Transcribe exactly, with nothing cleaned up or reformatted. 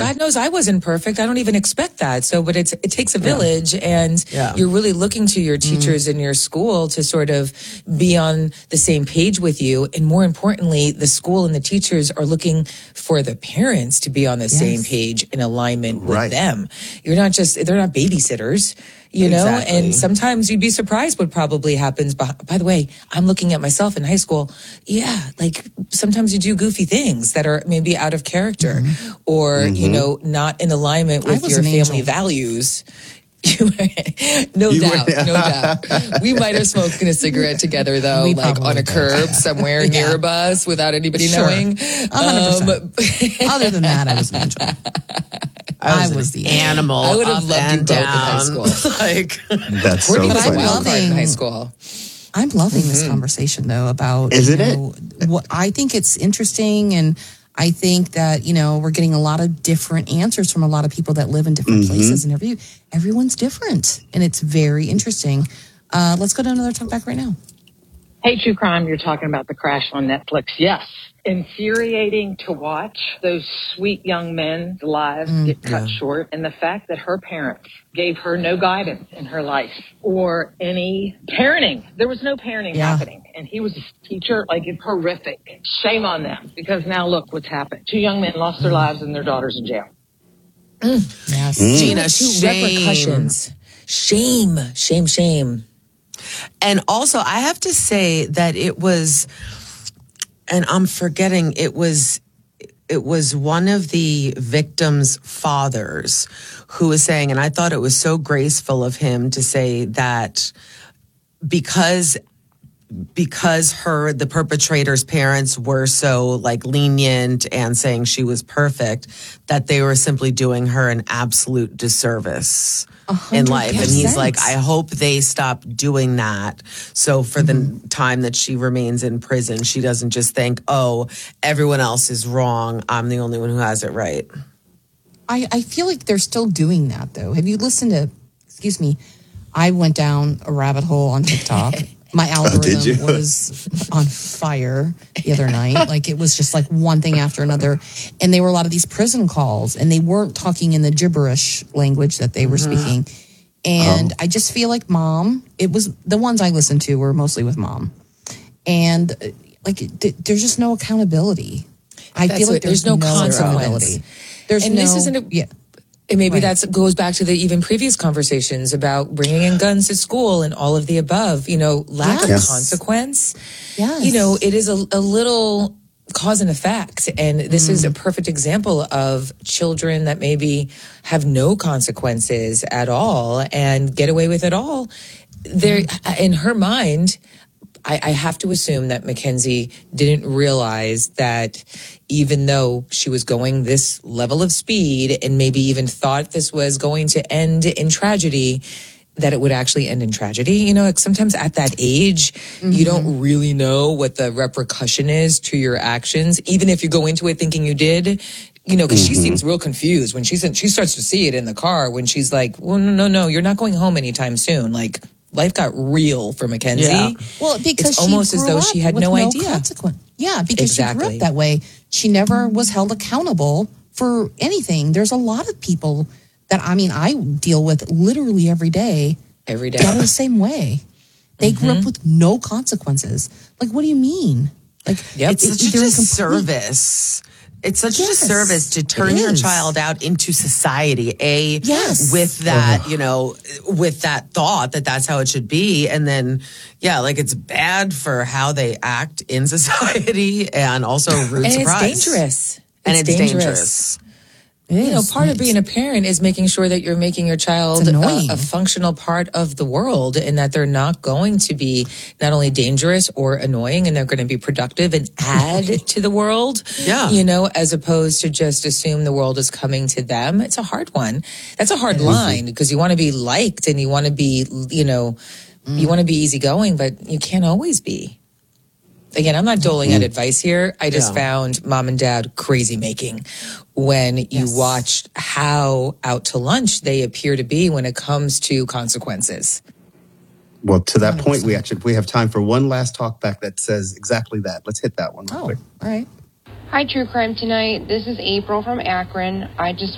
God knows I wasn't perfect. I don't even expect that. So, but it's, it takes a village yeah. and yeah. you're really looking to your teachers mm. in your school to sort of be on the same page with you. And more importantly, the school and the teachers are looking for the parents to be on the yes. same page in alignment right. with them. You're not just, they're not babysitters. You know, exactly. and sometimes you'd be surprised what probably happens. By, by the way, I'm looking at myself in high school. Yeah, like sometimes you do goofy things that are maybe out of character mm-hmm. or, mm-hmm. you know, not in alignment with your family angel. values. no you doubt, were, no doubt. We might have smoked a cigarette together, though, we like on a curb somewhere yeah. near a bus without anybody sure. knowing. one hundred percent. Um, Other than that, I was an angel. I was, I was the animal. I would have loved you both down. in high school. like that's so funny. funny. I'm loving in high school. I'm loving mm-hmm. this conversation though about Isn't you know, it? What I think it's interesting, and I think that you know we're getting a lot of different answers from a lot of people that live in different mm-hmm. places, and every everyone's different, and it's very interesting. Uh, let's go to another talk back right now. Hey, True Crime, you're talking about The Crash on Netflix. Yes. Infuriating to watch those sweet young men's lives mm, get cut yeah. short. And the fact that her parents gave her no guidance in her life or any parenting. There was no parenting yeah. happening. And he was a teacher. Like, it's horrific. Shame on them. Because now look what's happened. Two young men lost their lives and their daughter's in jail. Mm. Yes. Mm. Gina, shame. Repercussions. Shame. Shame, shame. And also, I have to say that it was... And I'm forgetting, it was it was one of the victims' fathers who was saying, and I thought it was so graceful of him to say that because because her the perpetrator's parents were so like lenient and saying she was perfect, that they were simply doing her an absolute disservice in life. And he's like, I hope they stop doing that. So for mm-hmm. the time that she remains in prison, she doesn't just think, oh, everyone else is wrong. I'm the only one who has it right. I, I feel like they're still doing that, though. Have you listened to, excuse me, I went down a rabbit hole on TikTok. My algorithm oh, was on fire the other night. Like, it was just like one thing after another. And there were a lot of these prison calls, and they weren't talking in the gibberish language that they were mm-hmm. speaking. And oh. I just feel like mom, it was the ones I listened to were mostly with mom. And like, there's just no accountability. I That's feel like there's, there's no, no accountability. There's and no, this isn't a, yeah. And maybe right. that goes back to the even previous conversations about bringing in guns to school and all of the above, you know, lack yes. of consequence. Yes. You know, it is a, a little cause and effect. And this mm. is a perfect example of children that maybe have no consequences at all and get away with it all. They're, mm. in her mind, I, I have to assume that Mackenzie didn't realize that even though she was going this level of speed and maybe even thought this was going to end in tragedy, that it would actually end in tragedy. You know, like sometimes at that age, mm-hmm. you don't really know what the repercussion is to your actions, even if you go into it thinking you did. You know, because mm-hmm. she seems real confused when she's in, she starts to see it in the car when she's like, well, no, no, no, you're not going home anytime soon. Like, life got real for Mackenzie. Yeah. Well, because it's almost she as though she had no, no idea. Consequence. Yeah, because exactly. she grew up that way. She never was held accountable for anything. There's a lot of people that, I mean, I deal with literally every day. Every day. That are the same way. They mm-hmm. grew up with no consequences. Like, what do you mean? Like, yep. it's, it's such a disservice. It's such yes, a disservice to turn your child out into society, A, yes. with that, uh-huh. you know, with that thought that that's how it should be. And then, yeah, like it's bad for how they act in society and also rude and surprise. It's dangerous. And it's, it's dangerous. dangerous. You know, part of being a parent is making sure that you're making your child a, a functional part of the world and that they're not going to be not only dangerous or annoying and they're going to be productive and add to the world, yeah. you know, as opposed to just assume the world is coming to them. It's a hard one. That's a hard line because you want to be liked and you want to be, you know, mm. you want to be easygoing, but you can't always be. Again, I'm not doling out advice here. I just yeah. found mom and dad crazy making when you yes. watched how out to lunch they appear to be when it comes to consequences. Well, to that point, we actually we have time for one last talk back that says exactly that. Let's hit that one real oh, quick. All right. Hi, True Crime Tonight. This is April from Akron. I just